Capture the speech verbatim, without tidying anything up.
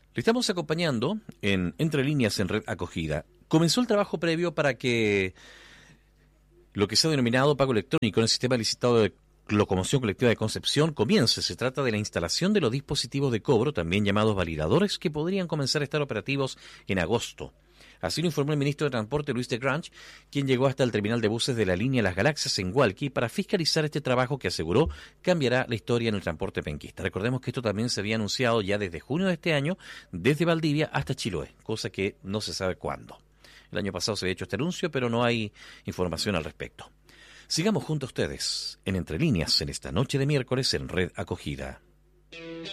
Le estamos acompañando en Entre Líneas en Red Acogida. Comenzó el trabajo previo para que lo que se ha denominado pago electrónico en el sistema licitado de locomoción colectiva de Concepción comience. Se trata de la instalación de los dispositivos de cobro, también llamados validadores, que podrían comenzar a estar operativos en agosto. Así lo informó el ministro de Transporte, Luis de Grange, quien llegó hasta el terminal de buses de la línea Las Galaxias en Hualqui para fiscalizar este trabajo que aseguró cambiará la historia en el transporte penquista. Recordemos que esto también se había anunciado ya desde junio de este año, desde Valdivia hasta Chiloé, cosa que no se sabe cuándo. El año pasado se había hecho este anuncio, pero no hay información al respecto. Sigamos junto a ustedes en Entre Líneas en esta noche de miércoles en Red Acogida.